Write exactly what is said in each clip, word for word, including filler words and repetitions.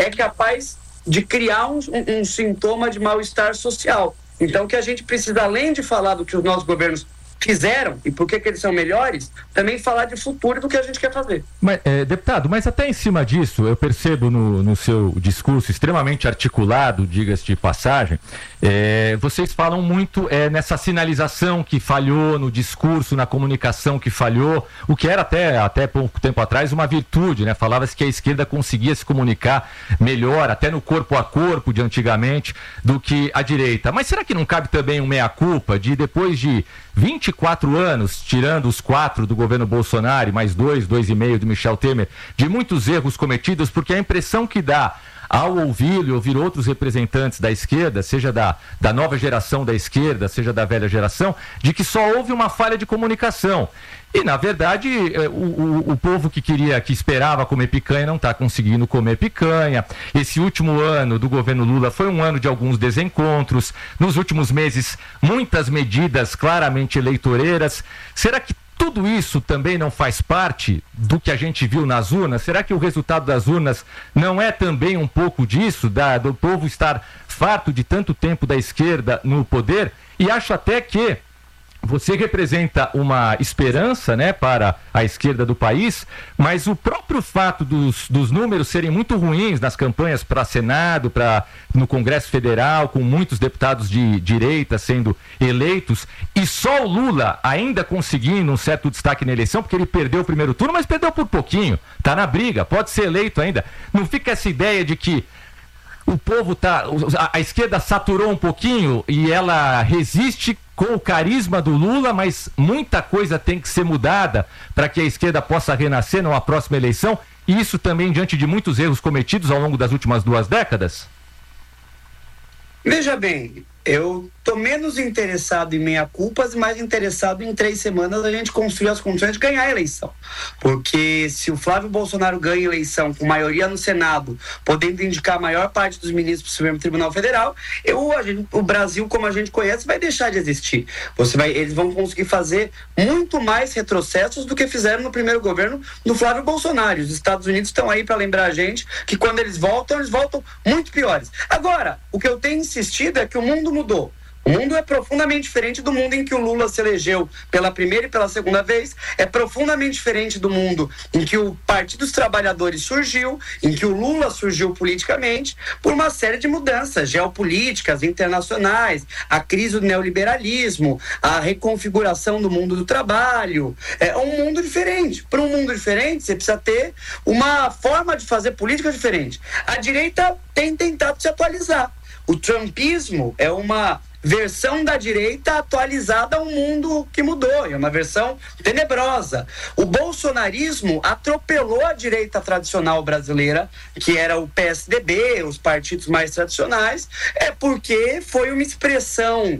é capaz de criar um, um, um sintoma de mal-estar social. Então, que a gente precisa, além de falar do que os nossos governos fizeram e por que que eles são melhores, também falar de futuro do que a gente quer fazer. Mas, é, deputado, mas até em cima disso, eu percebo no, no seu discurso extremamente articulado, diga-se de passagem, é, vocês falam muito é, nessa sinalização que falhou, no discurso, na comunicação que falhou, o que era até, até pouco tempo atrás uma virtude, né? Falava-se que a esquerda conseguia se comunicar melhor, até no corpo a corpo de antigamente, do que a direita. Mas será que não cabe também um meia-culpa de, depois de vinte e quatro anos, tirando os quatro do governo Bolsonaro, mais dois, dois e meio do Michel Temer, de muitos erros cometidos, porque a impressão que dá ao ouvir e ouvir outros representantes da esquerda, seja da, da nova geração da esquerda, seja da velha geração, de que só houve uma falha de comunicação. E, na verdade, o, o, o povo que queria, que esperava comer picanha não está conseguindo comer picanha. Esse último ano do governo Lula foi um ano de alguns desencontros. Nos últimos meses, muitas medidas claramente eleitoreiras. Será que tudo isso também não faz parte do que a gente viu nas urnas? Será que o resultado das urnas não é também um pouco disso, da, do povo estar farto de tanto tempo da esquerda no poder? E acho até que você representa uma esperança, né, para a esquerda do país, mas o próprio fato dos, dos números serem muito ruins nas campanhas para Senado, para no Congresso Federal, com muitos deputados de direita sendo eleitos, e só o Lula ainda conseguindo um certo destaque na eleição, porque ele perdeu o primeiro turno, mas perdeu por pouquinho, está na briga, pode ser eleito ainda. Não fica essa ideia de que o povo tá, a, a esquerda saturou um pouquinho e ela resiste com o carisma do Lula, mas muita coisa tem que ser mudada para que a esquerda possa renascer numa próxima eleição, e isso também diante de muitos erros cometidos ao longo das últimas duas décadas? Veja bem, eu estou menos interessado em meia-culpas e mais interessado em três semanas a gente construir as condições de ganhar a eleição. Porque se o Flávio Bolsonaro ganha a eleição com maioria no Senado, podendo indicar a maior parte dos ministros para o Supremo Tribunal Federal, eu, a gente, o Brasil, como a gente conhece, vai deixar de existir. Você vai, eles vão conseguir fazer muito mais retrocessos do que fizeram no primeiro governo do Flávio Bolsonaro. Os Estados Unidos estão aí para lembrar a gente que quando eles voltam, eles voltam muito piores. Agora, o que eu tenho insistido é que o mundo mudou. O mundo é profundamente diferente do mundo em que o Lula se elegeu pela primeira e pela segunda vez. É profundamente diferente do mundo em que o Partido dos Trabalhadores surgiu, em que o Lula surgiu politicamente, por uma série de mudanças geopolíticas, internacionais, a crise do neoliberalismo, a reconfiguração do mundo do trabalho. É um mundo diferente. Para um mundo diferente, você precisa ter uma forma de fazer política diferente. A direita tem tentado se atualizar. O trumpismo é uma versão da direita atualizada a um mundo que mudou, é uma versão tenebrosa. O bolsonarismo atropelou a direita tradicional brasileira, que era o P S D B, os partidos mais tradicionais, é porque foi uma expressão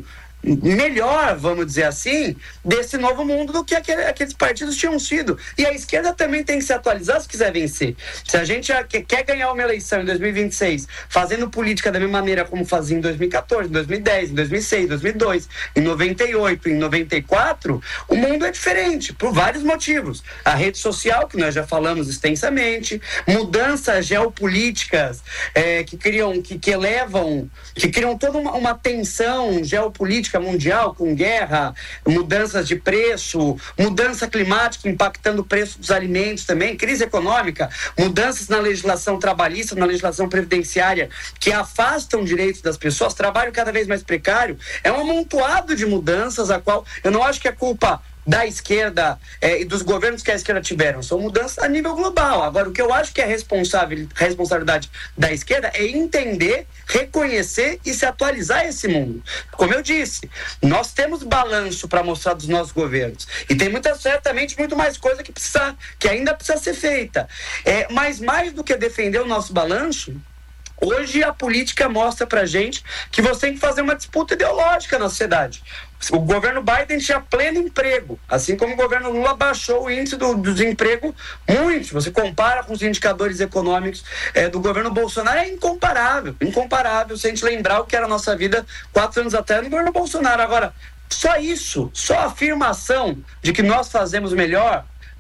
melhor, vamos dizer assim, desse novo mundo do que aquele, aqueles partidos tinham sido. E a esquerda também tem que se atualizar se quiser vencer. Se a gente já quer, quer ganhar uma eleição em dois mil e vinte e seis, fazendo política da mesma maneira como fazia em dois mil e catorze, em dois mil e dez, em dois mil e seis, em dois mil e dois, em noventa e oito, em noventa e quatro, o mundo é diferente, por vários motivos. A rede social, que nós já falamos extensamente, mudanças geopolíticas é, que criam, que, que elevam, que criam toda uma, uma tensão geopolítica mundial, com guerra, mudanças de preço, mudança climática impactando o preço dos alimentos também, crise econômica, mudanças na legislação trabalhista, na legislação previdenciária, que afastam direitos das pessoas, trabalho cada vez mais precário. É um amontoado de mudanças a qual eu não acho que é culpa da esquerda eh, e dos governos que a esquerda tiveram, são mudanças a nível global. Agora, o que eu acho que é responsável, responsabilidade da esquerda é entender, reconhecer e se atualizar a esse mundo. Como eu disse, nós temos balanço para mostrar dos nossos governos e tem muita, certamente muito mais coisa que, precisa, que ainda precisa ser feita. É, mas mais do que defender o nosso balanço, hoje a política mostra pra gente que você tem que fazer uma disputa ideológica na sociedade. O governo Biden tinha pleno emprego, assim como o governo Lula baixou o índice do, do desemprego muito. Se você compara com os indicadores econômicos é, do governo Bolsonaro, é incomparável, incomparável, se a gente lembrar o que era a nossa vida quatro anos atrás no governo Bolsonaro. Agora, só isso, só a afirmação de que nós fazemos melhor,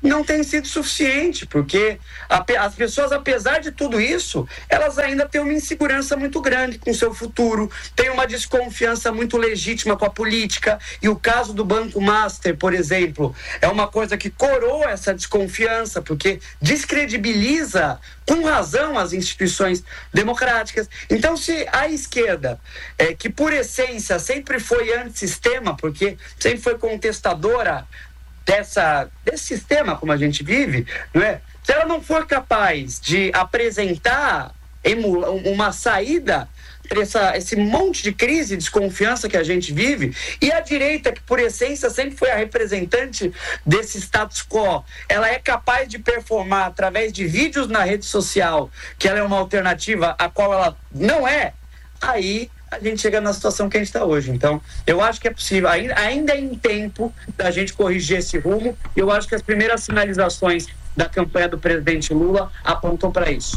não tem sido suficiente, porque a, as pessoas, apesar de tudo isso, elas ainda têm uma insegurança muito grande com o seu futuro, têm uma desconfiança muito legítima com a política, e o caso do Banco Master, por exemplo, é uma coisa que coroa essa desconfiança, porque descredibiliza com razão as instituições democráticas. Então, se a esquerda, é, que por essência sempre foi antissistema, porque sempre foi contestadora dessa, desse sistema como a gente vive, não é? Se ela não for capaz de apresentar emula, uma saída para essa, esse monte de crise e desconfiança que a gente vive, e a direita, que por essência sempre foi a representante desse status quo, ela é capaz de performar através de vídeos na rede social que ela é uma alternativa a qual ela não é, aí a gente chega na situação que a gente está hoje. Então, eu acho que é possível, ainda, ainda é em tempo da gente corrigir esse rumo, e eu acho que as primeiras sinalizações da campanha do presidente Lula apontam para isso.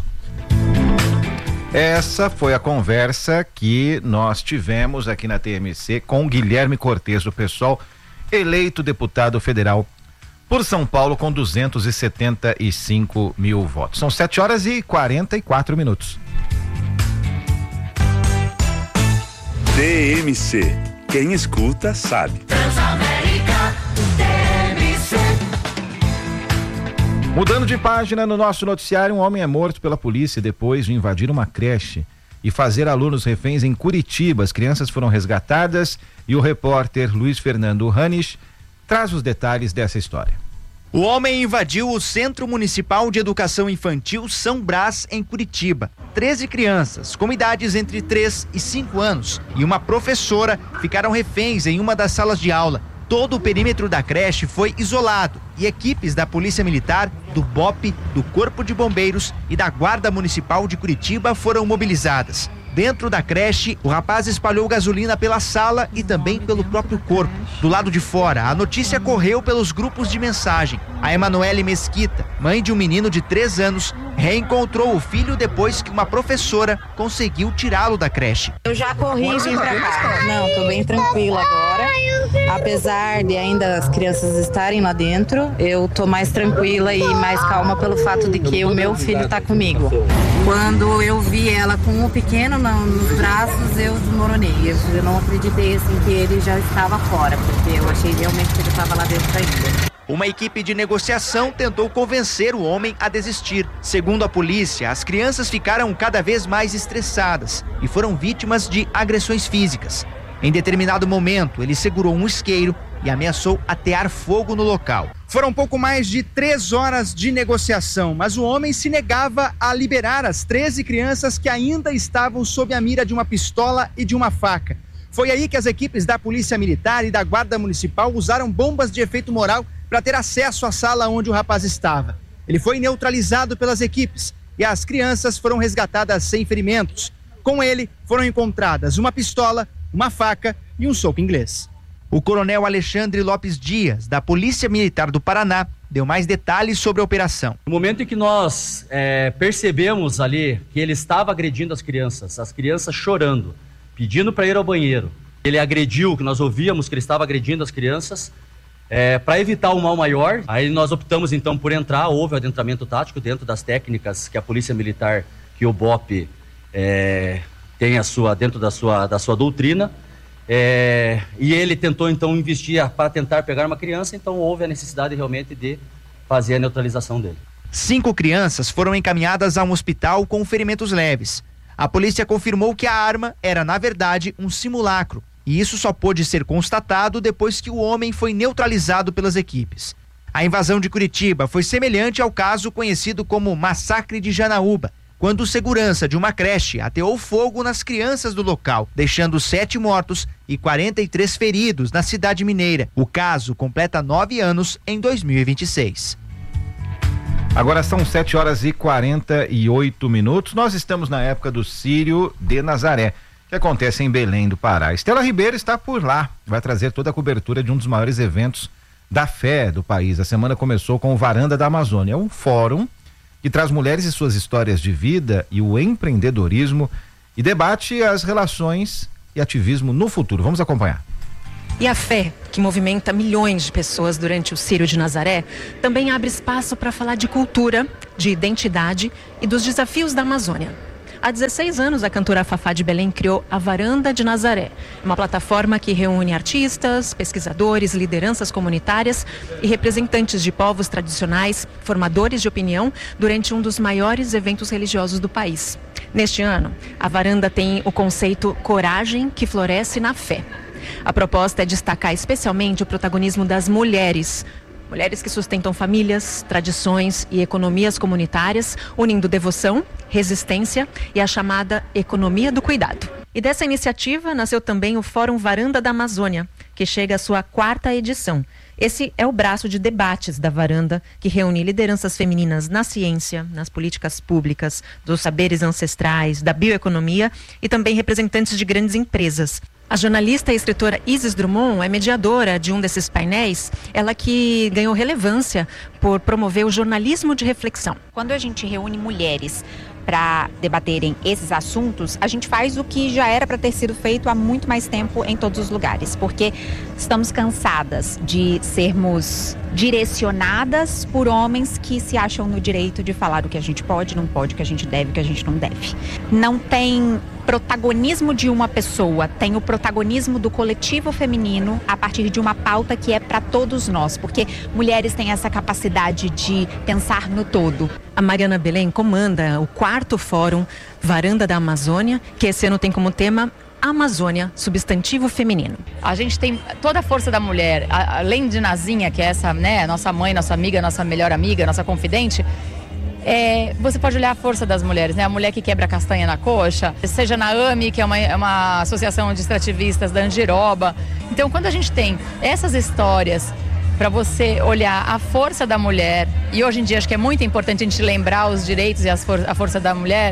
Essa foi a conversa que nós tivemos aqui na T M C com Guilherme Cortes, do PSOL, eleito deputado federal por São Paulo com duzentos e setenta e cinco mil votos. São sete horas e quarenta e quatro minutos. T M C. Quem escuta sabe. Transamérica T M C. Mudando de página, no nosso noticiário, um homem é morto pela polícia depois de invadir uma creche e fazer alunos reféns em Curitiba. As crianças foram resgatadas e o repórter Luiz Fernando Ranisch traz os detalhes dessa história. O homem invadiu o Centro Municipal de Educação Infantil São Brás, em Curitiba. treze crianças, com idades entre três e cinco anos, e uma professora ficaram reféns em uma das salas de aula. Todo o perímetro da creche foi isolado e equipes da Polícia Militar, do B O P, do Corpo de Bombeiros e da Guarda Municipal de Curitiba foram mobilizadas. Dentro da creche, o rapaz espalhou gasolina pela sala e também pelo próprio corpo. Do lado de fora, a notícia correu pelos grupos de mensagem. A Emanuele Mesquita, mãe de um menino de três anos, reencontrou o filho depois que uma professora conseguiu tirá-lo da creche. Eu já corri e vim pra cá. Não, tô bem tranquila agora. Apesar de ainda as crianças estarem lá dentro, eu tô mais tranquila e mais calma pelo fato de que o meu filho tá comigo. Quando eu vi ela com o pequeno nos braços, eu desmoronei. Eu, eu não acreditei assim que ele já estava fora, porque eu achei realmente que ele estava lá dentro ainda. Uma equipe de negociação tentou convencer o homem a desistir. Segundo a polícia, as crianças ficaram cada vez mais estressadas e foram vítimas de agressões físicas. Em determinado momento, ele segurou um isqueiro e ameaçou atear fogo no local. Foram pouco mais de três horas de negociação, mas o homem se negava a liberar as treze crianças que ainda estavam sob a mira de uma pistola e de uma faca. Foi aí que as equipes da Polícia Militar e da Guarda Municipal usaram bombas de efeito moral para ter acesso à sala onde o rapaz estava. Ele foi neutralizado pelas equipes e as crianças foram resgatadas sem ferimentos. Com ele foram encontradas uma pistola, uma faca e um soco inglês. O coronel Alexandre Lopes Dias, da Polícia Militar do Paraná, deu mais detalhes sobre a operação. No momento em que nós é, percebemos ali que ele estava agredindo as crianças, as crianças chorando, pedindo para ir ao banheiro, ele agrediu, que nós ouvíamos que ele estava agredindo as crianças, é, para evitar o mal maior, aí nós optamos então por entrar, houve o adentramento tático dentro das técnicas que a Polícia Militar, que o B O P é, tem a sua, dentro da sua, da sua doutrina. É, e ele tentou então investir para tentar pegar uma criança, então houve a necessidade realmente de fazer a neutralização dele. Cinco crianças foram encaminhadas a um hospital com ferimentos leves. A polícia confirmou que a arma era, na verdade, um simulacro, e isso só pôde ser constatado depois que o homem foi neutralizado pelas equipes. A invasão de Curitiba foi semelhante ao caso conhecido como Massacre de Janaúba, quando o segurança de uma creche ateou fogo nas crianças do local, deixando sete mortos e quarenta e três feridos na cidade mineira. O caso completa nove anos em dois mil e vinte e seis. Agora são sete horas e quarenta e oito minutos. Nós estamos na época do Círio de Nazaré, que acontece em Belém do Pará. Estela Ribeiro está por lá, vai trazer toda a cobertura de um dos maiores eventos da fé do país. A semana começou com o Varanda da Amazônia, um fórum que traz mulheres e suas histórias de vida e o empreendedorismo e debate as relações e ativismo no futuro. Vamos acompanhar. E a fé, que movimenta milhões de pessoas durante o Círio de Nazaré, também abre espaço para falar de cultura, de identidade e dos desafios da Amazônia. Há dezesseis anos, a cantora Fafá de Belém criou a Varanda de Nazaré, uma plataforma que reúne artistas, pesquisadores, lideranças comunitárias e representantes de povos tradicionais, formadores de opinião, durante um dos maiores eventos religiosos do país. Neste ano, a Varanda tem o conceito Coragem que Floresce na Fé. A proposta é destacar especialmente o protagonismo das mulheres. Mulheres que sustentam famílias, tradições e economias comunitárias, unindo devoção, resistência e a chamada economia do cuidado. E dessa iniciativa nasceu também o Fórum Varanda da Amazônia, que chega à sua quarta edição. Esse é o braço de debates da Varanda, que reúne lideranças femininas na ciência, nas políticas públicas, dos saberes ancestrais, da bioeconomia e também representantes de grandes empresas. A jornalista e escritora Isis Drummond é mediadora de um desses painéis, ela que ganhou relevância por promover o jornalismo de reflexão. Quando a gente reúne mulheres para debaterem esses assuntos, a gente faz o que já era para ter sido feito há muito mais tempo em todos os lugares, porque estamos cansadas de sermos direcionadas por homens que se acham no direito de falar o que a gente pode, não pode, o que a gente deve, o que a gente não deve. Não tem protagonismo de uma pessoa, tem o protagonismo do coletivo feminino a partir de uma pauta que é para todos nós, porque mulheres têm essa capacidade de pensar no todo. A Mariana Belém comanda o quarto fórum Varanda da Amazônia, que esse ano tem como tema Amazônia, substantivo feminino. A gente tem toda a força da mulher, a, além de Nazinha, que é essa, né, nossa mãe, nossa amiga, nossa melhor amiga, nossa confidente. É, você pode olhar a força das mulheres, né? A mulher que quebra castanha na coxa, seja na A M I, que é uma, é uma associação de extrativistas da Andiroba. Então, quando a gente tem essas histórias para você olhar a força da mulher, e hoje em dia acho que é muito importante a gente lembrar os direitos e as for- a força da mulher,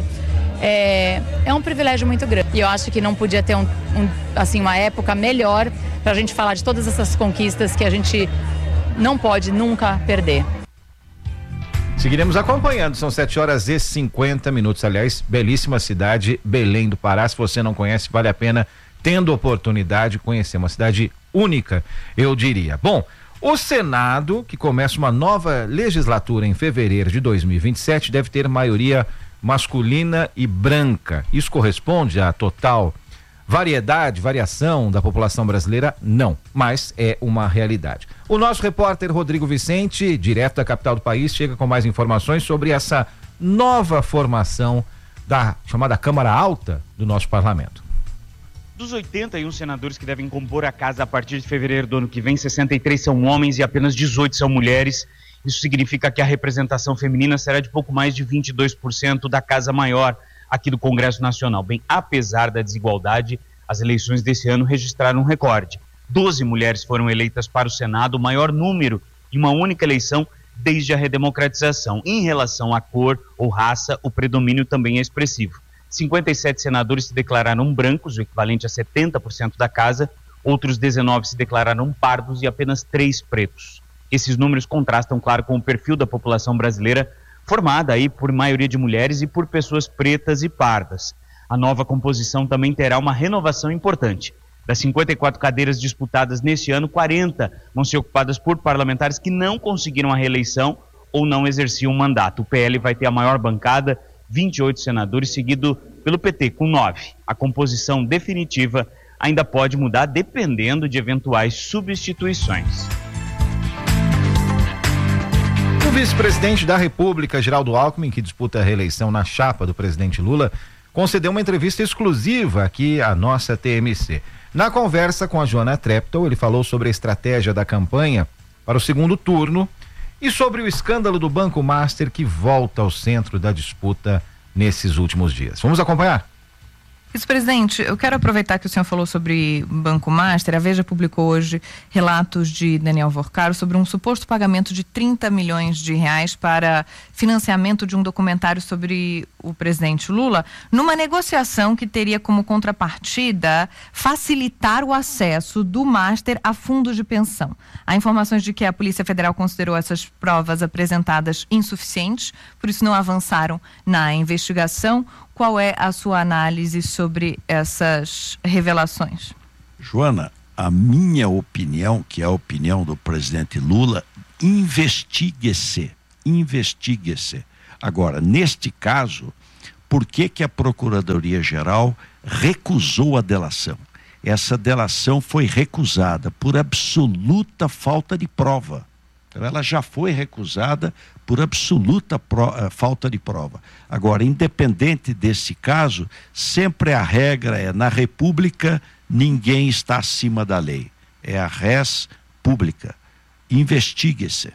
é, é um privilégio muito grande. E eu acho que não podia ter um, um, assim, uma época melhor para a gente falar de todas essas conquistas que a gente não pode nunca perder. Seguiremos acompanhando, são sete horas e cinquenta minutos. Aliás, belíssima cidade, Belém do Pará. Se você não conhece, vale a pena, tendo oportunidade, conhecer. Uma cidade única, eu diria. Bom, o Senado, que começa uma nova legislatura em fevereiro de dois mil e vinte e sete, deve ter maioria masculina e branca. Isso corresponde à total variedade, variação da população brasileira? Não, mas é uma realidade. O nosso repórter Rodrigo Vicente, direto da capital do país, chega com mais informações sobre essa nova formação da chamada Câmara Alta do nosso parlamento. Dos oitenta e um senadores que devem compor a casa a partir de fevereiro do ano que vem, sessenta e três são homens e apenas dezoito são mulheres. Isso significa que a representação feminina será de pouco mais de vinte e dois por cento da Casa Maior aqui do Congresso Nacional. Bem, apesar da desigualdade, as eleições desse ano registraram um recorde. doze mulheres foram eleitas para o Senado, o maior número de uma única eleição desde a redemocratização. Em relação à cor ou raça, o predomínio também é expressivo. cinquenta e sete senadores se declararam brancos, o equivalente a setenta por cento da casa, outros dezenove se declararam pardos e apenas três pretos. Esses números contrastam, claro, com o perfil da população brasileira, formada aí por maioria de mulheres e por pessoas pretas e pardas. A nova composição também terá uma renovação importante. Das cinquenta e quatro cadeiras disputadas neste ano, quarenta vão ser ocupadas por parlamentares que não conseguiram a reeleição ou não exerciam o mandato. O P L vai ter a maior bancada, vinte e oito senadores, seguido pelo P T, com nove. A composição definitiva ainda pode mudar dependendo de eventuais substituições. O vice-presidente da República, Geraldo Alckmin, que disputa a reeleição na chapa do presidente Lula, concedeu uma entrevista exclusiva aqui à nossa T M C. Na conversa com a Joana Treptow, ele falou sobre a estratégia da campanha para o segundo turno e sobre o escândalo do Banco Master que volta ao centro da disputa nesses últimos dias. Vamos acompanhar? Vice-presidente, eu quero aproveitar que o senhor falou sobre Banco Master. A Veja publicou hoje relatos de Daniel Vorcaro sobre um suposto pagamento de trinta milhões de reais para financiamento de um documentário sobre o presidente Lula, numa negociação que teria como contrapartida facilitar o acesso do Master a fundos de pensão. Há informações de que a Polícia Federal considerou essas provas apresentadas insuficientes, por isso não avançaram na investigação. Qual é a sua análise sobre essas revelações? Joana, a minha opinião, que é a opinião do presidente Lula, investigue-se, investigue-se. Agora, neste caso, por que que a Procuradoria-Geral recusou a delação? Essa delação foi recusada por absoluta falta de prova. Então, ela já foi recusada por absoluta pro, uh, falta de prova. Agora, independente desse caso, sempre a regra é, na República, ninguém está acima da lei. É a res pública. Investigue-se.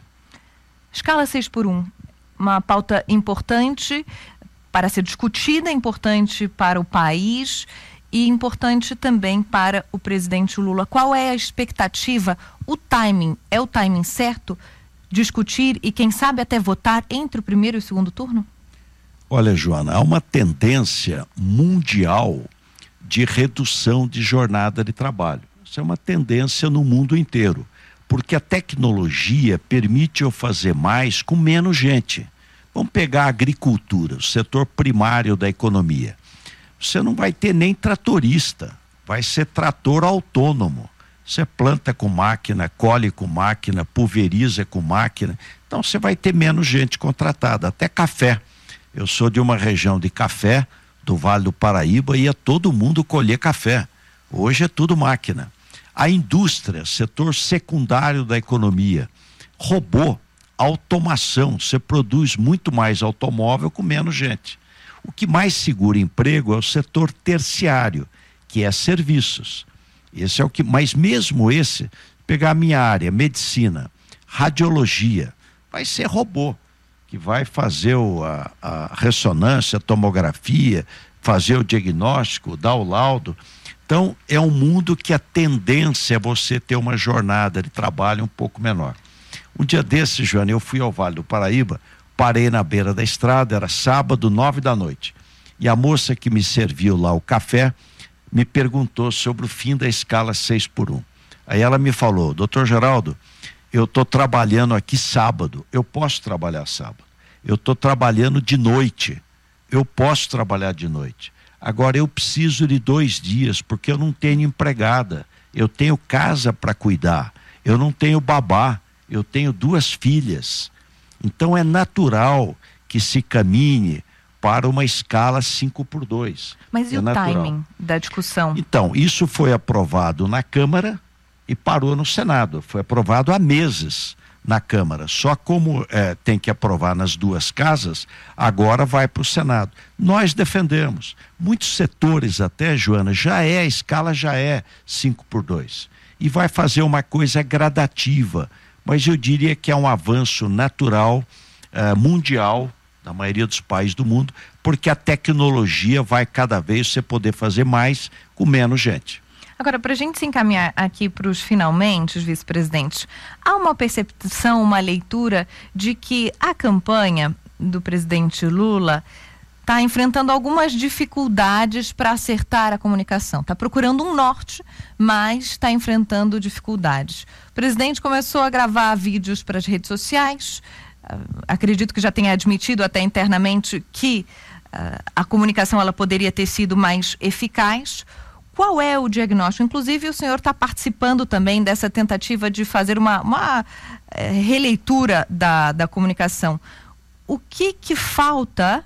Escala seis por um, uma pauta importante para ser discutida, importante para o país e importante também para o presidente Lula. Qual é a expectativa, o timing, é o timing certo? Discutir e quem sabe até votar entre o primeiro e o segundo turno? Olha, Joana, há uma tendência mundial de redução de jornada de trabalho. Isso é uma tendência no mundo inteiro, porque a tecnologia permite eu fazer mais com menos gente. Vamos pegar a agricultura, o setor primário da economia. Você não vai ter nem tratorista, vai ser trator autônomo. Você planta com máquina, colhe com máquina, pulveriza com máquina. Então você vai ter menos gente contratada, até café. Eu sou de uma região de café, do Vale do Paraíba, ia todo mundo colher café. Hoje é tudo máquina. A indústria, setor secundário da economia, robô, automação, você produz muito mais automóvel com menos gente. O que mais segura emprego é o setor terciário, que é serviços. Esse é o que, mas mesmo esse, pegar a minha área, medicina, radiologia, vai ser robô, que vai fazer o, a, a ressonância, a tomografia, fazer o diagnóstico, dar o laudo. Então, é um mundo que a tendência é você ter uma jornada de trabalho um pouco menor. Um dia desses, Joana, eu fui ao Vale do Paraíba, parei na beira da estrada, era sábado, nove da noite. E a moça que me serviu lá o café me perguntou sobre o fim da escala seis por um. Aí ela me falou, doutor Geraldo, eu estou trabalhando aqui sábado, eu posso trabalhar sábado. Eu estou trabalhando de noite, eu posso trabalhar de noite. Agora eu preciso de dois dias, porque eu não tenho empregada, eu tenho casa para cuidar, eu não tenho babá, eu tenho duas filhas. Então é natural que se caminhe para uma escala cinco por dois. Mas e é o natural. timing da discussão? Então, isso foi aprovado na Câmara e parou no Senado. Foi aprovado há meses na Câmara. Só como eh, tem que aprovar nas duas casas, agora vai para o Senado. Nós defendemos. Muitos setores até, Joana, já é, a escala já é cinco por dois. E vai fazer uma coisa gradativa. Mas eu diria que é um avanço natural, eh, mundial, da maioria dos países do mundo, porque a tecnologia vai cada vez você poder fazer mais com menos gente. Agora, para a gente se encaminhar aqui para os finalmente, vice-presidente, há uma percepção, uma leitura de que a campanha do presidente Lula está enfrentando algumas dificuldades para acertar a comunicação. Está procurando um norte, mas está enfrentando dificuldades. O presidente começou a gravar vídeos para as redes sociais. Uh, acredito que já tenha admitido até internamente que uh, a comunicação ela poderia ter sido mais eficaz. Qual é o diagnóstico? Inclusive o senhor está participando também dessa tentativa de fazer uma, uma eh, releitura da, da comunicação. O que que falta,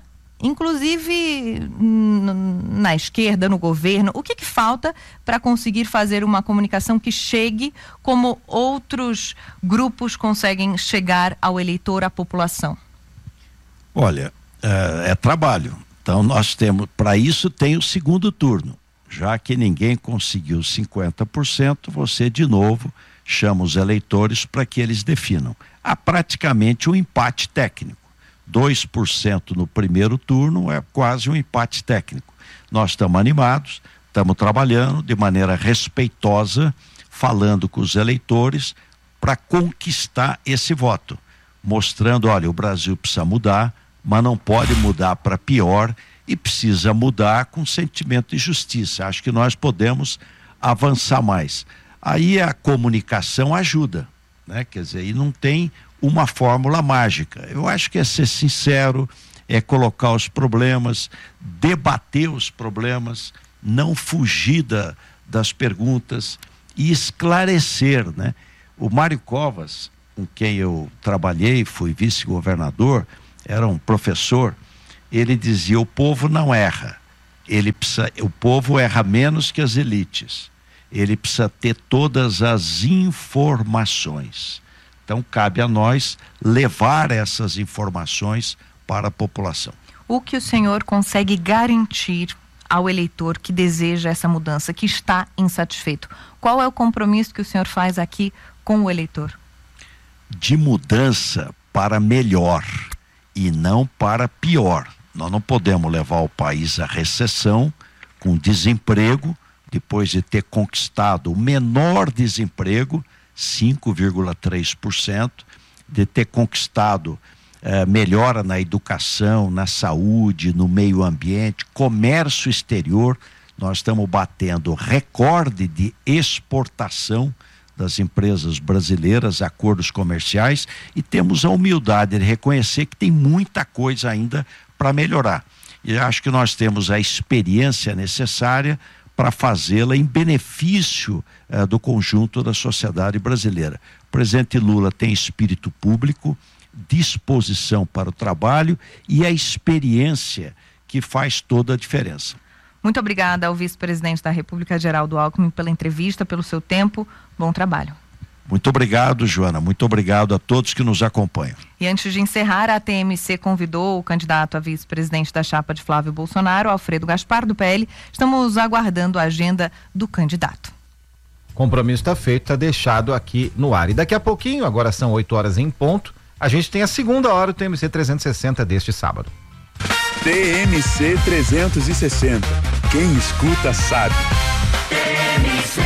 inclusive na esquerda, no governo, o que que falta para conseguir fazer uma comunicação que chegue como outros grupos conseguem chegar ao eleitor, à população? Olha, é, é trabalho. Então nós temos, para isso tem o segundo turno. Já que ninguém conseguiu cinquenta por cento, você de novo chama os eleitores para que eles definam. Há praticamente um empate técnico. dois por cento no primeiro turno é quase um empate técnico. Nós estamos animados, estamos trabalhando de maneira respeitosa, falando com os eleitores para conquistar esse voto, mostrando, olha, o Brasil precisa mudar, mas não pode mudar para pior e precisa mudar com sentimento de justiça. Acho que nós podemos avançar mais. Aí a comunicação ajuda, né? Quer dizer, aí não tem uma fórmula mágica. Eu acho que é ser sincero, é colocar os problemas, debater os problemas, não fugir da, das perguntas e esclarecer, né? O Mário Covas, com quem eu trabalhei, fui vice-governador, era um professor, ele dizia: o povo não erra, ele precisa, o povo erra menos que as elites, ele precisa ter todas as informações. Então cabe a nós levar essas informações para a população. O que o senhor consegue garantir ao eleitor que deseja essa mudança, que está insatisfeito? Qual é o compromisso que o senhor faz aqui com o eleitor? De mudança para melhor e não para pior. Nós não podemos levar o país à recessão, com desemprego, depois de ter conquistado o menor desemprego, cinco vírgula três por cento, de ter conquistado eh, melhora na educação, na saúde, no meio ambiente, comércio exterior. Nós estamos batendo recorde de exportação das empresas brasileiras, acordos comerciais, e temos a humildade de reconhecer que tem muita coisa ainda para melhorar. E acho que nós temos a experiência necessária para fazê-la em benefício eh, do conjunto da sociedade brasileira. O presidente Lula tem espírito público, disposição para o trabalho e a experiência que faz toda a diferença. Muito obrigada ao vice-presidente da República, Geraldo Alckmin, pela entrevista, pelo seu tempo. Bom trabalho. Muito obrigado, Joana. Muito obrigado a todos que nos acompanham. E antes de encerrar, a T M C convidou o candidato a vice-presidente da chapa de Flávio Bolsonaro, Alfredo Gaspar, do P L. Estamos aguardando a agenda do candidato. Compromisso está feito, está deixado aqui no ar. E daqui a pouquinho, agora são oito horas em ponto, a gente tem a segunda hora do T M C trezentos e sessenta deste sábado. T M C trezentos e sessenta. Quem escuta sabe. T M C.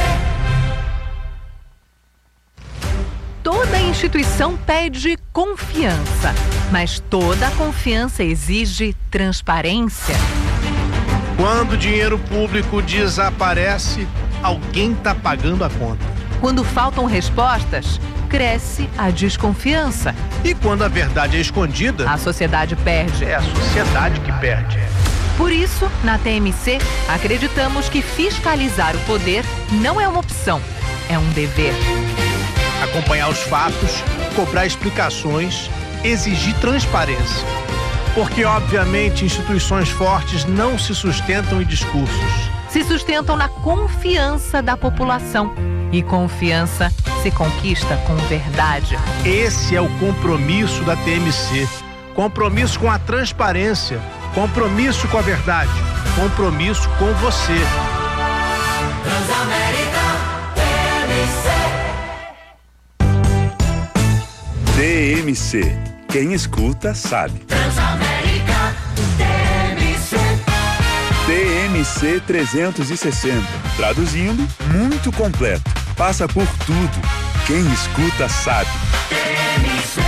Toda instituição pede confiança, mas toda confiança exige transparência. Quando o dinheiro público desaparece, alguém está pagando a conta. Quando faltam respostas, cresce a desconfiança. E quando a verdade é escondida, a sociedade perde. É a sociedade que perde. Por isso, na T M C, acreditamos que fiscalizar o poder não é uma opção, é um dever. Acompanhar os fatos, cobrar explicações, exigir transparência. Porque, obviamente, instituições fortes não se sustentam em discursos. Se sustentam na confiança da população. E confiança se conquista com verdade. Esse é o compromisso da T M C. Compromisso com a transparência. Compromisso com a verdade. Compromisso com você. Transamérica T M C. T M C. Quem escuta sabe. Transamérica T M C. T M C trezentos e sessenta. Traduzindo, muito completo. Passa por tudo. Quem escuta sabe. T M C.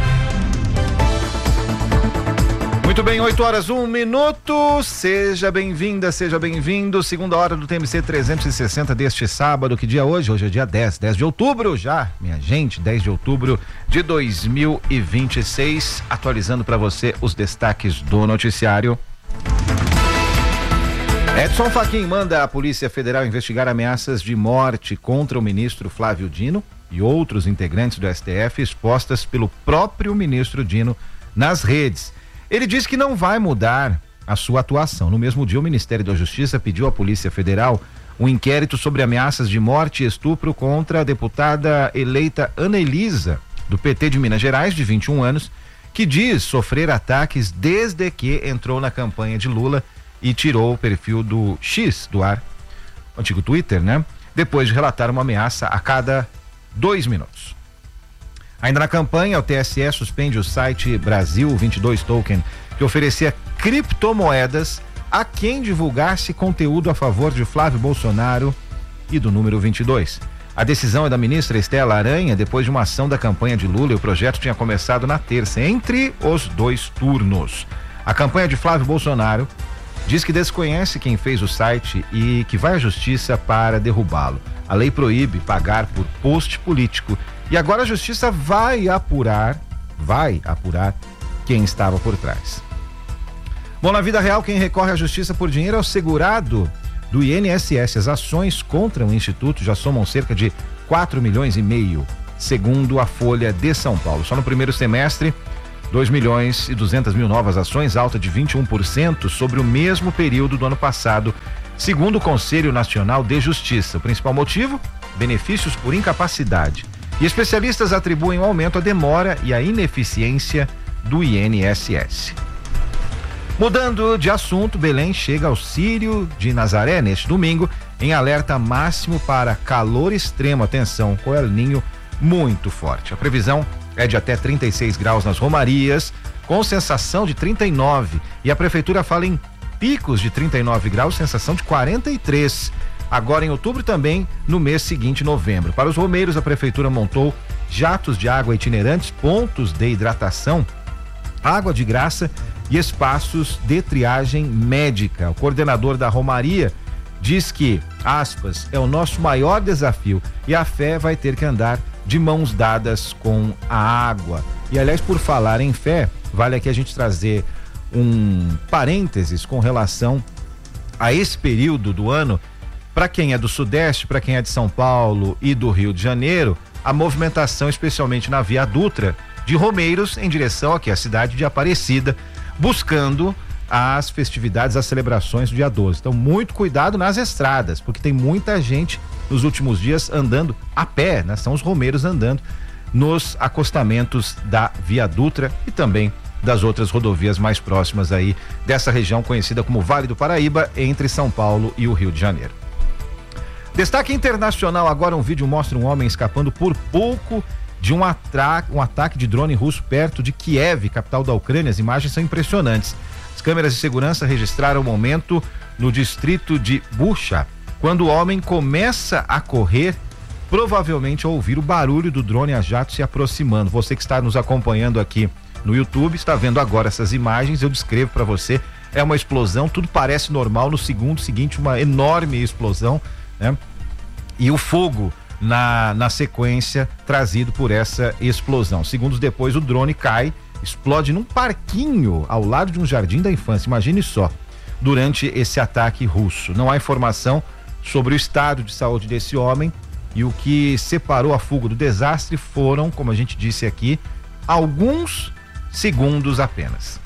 Muito bem, oito horas, um minuto. Seja bem-vinda, seja bem-vindo. Segunda hora do T M C trezentos e sessenta deste sábado. Que dia é hoje? Hoje é dia dez, dez de outubro já, minha gente, dez de outubro de dois mil e vinte e seis. Atualizando para você os destaques do noticiário. Edson Fachin manda a Polícia Federal investigar ameaças de morte contra o ministro Flávio Dino e outros integrantes do S T F expostas pelo próprio ministro Dino nas redes. Ele diz que não vai mudar a sua atuação. No mesmo dia, o Ministério da Justiça pediu à Polícia Federal um inquérito sobre ameaças de morte e estupro contra a deputada eleita Ana Elisa, do P T de Minas Gerais, de vinte e um anos, que diz sofrer ataques desde que entrou na campanha de Lula e tirou o perfil do X do ar, o antigo Twitter, né? Depois de relatar uma ameaça a cada dois minutos. Ainda na campanha, o T S E suspende o site Brasil vinte e dois Token, que oferecia criptomoedas a quem divulgasse conteúdo a favor de Flávio Bolsonaro e do número vinte e dois. A decisão é da ministra Estela Aranha, depois de uma ação da campanha de Lula, e o projeto tinha começado na terça, entre os dois turnos. A campanha de Flávio Bolsonaro diz que desconhece quem fez o site e que vai à justiça para derrubá-lo. A lei proíbe pagar por post político e agora a justiça vai apurar, vai apurar quem estava por trás. Bom, na vida real, quem recorre à justiça por dinheiro é o segurado do I N S S. As ações contra o Instituto já somam cerca de quatro milhões e meio, segundo a Folha de São Paulo. Só no primeiro semestre, dois milhões e duzentas mil novas ações, alta de vinte e um por cento sobre o mesmo período do ano passado, segundo o Conselho Nacional de Justiça. O principal motivo? Benefícios por incapacidade. E especialistas atribuem o aumento à demora e à ineficiência do I N S S. Mudando de assunto, Belém chega ao Círio de Nazaré neste domingo em alerta máximo para calor extremo. Atenção, com El Ninho muito forte. A previsão é de até trinta e seis graus nas romarias, com sensação de trinta e nove. E a prefeitura fala em picos de trinta e nove graus, sensação de quarenta e três. Agora em outubro também, no mês seguinte, novembro. Para os romeiros, a prefeitura montou jatos de água itinerantes, pontos de hidratação, água de graça e espaços de triagem médica. O coordenador da Romaria diz que, aspas, é o nosso maior desafio e a fé vai ter que andar de mãos dadas com a água. E aliás, por falar em fé, vale aqui a gente trazer um parênteses com relação a esse período do ano. Para quem é do Sudeste, para quem é de São Paulo e do Rio de Janeiro, a movimentação, especialmente na Via Dutra, de romeiros em direção aqui à cidade de Aparecida, buscando as festividades, as celebrações do dia doze. Então, muito cuidado nas estradas, porque tem muita gente nos últimos dias andando a pé, né? São os romeiros andando nos acostamentos da Via Dutra e também das outras rodovias mais próximas aí dessa região conhecida como Vale do Paraíba, entre São Paulo e o Rio de Janeiro. Destaque internacional agora, um vídeo mostra um homem escapando por pouco de um, atra... um ataque de drone russo perto de Kiev, capital da Ucrânia. As imagens são impressionantes. As câmeras de segurança registraram o momento no distrito de Bucha, quando o homem começa a correr, provavelmente ao ouvir o barulho do drone a jato se aproximando. Você que está nos acompanhando aqui no YouTube, está vendo agora essas imagens, eu descrevo para você, é uma explosão, tudo parece normal, no segundo seguinte uma enorme explosão, né? E o fogo na, na sequência trazido por essa explosão. Segundos depois o drone cai, explode num parquinho ao lado de um jardim da infância, imagine só, durante esse ataque russo. Não há informação sobre o estado de saúde desse homem e o que separou a fuga do desastre foram, como a gente disse aqui, alguns segundos apenas.